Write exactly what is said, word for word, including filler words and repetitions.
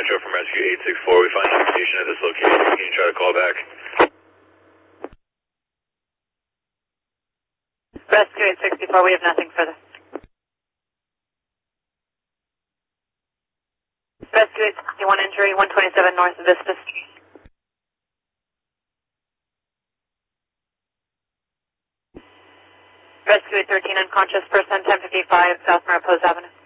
Metro from Rescue eight six four. We find information at this location. Can you try to call back? Rescue eight sixty-four, we have nothing further. Rescue eight sixty-one, injury one twenty-seven north of Vista Street. Rescue eight thirteen, unconscious person, ten fifty-five South Mariposa Avenue.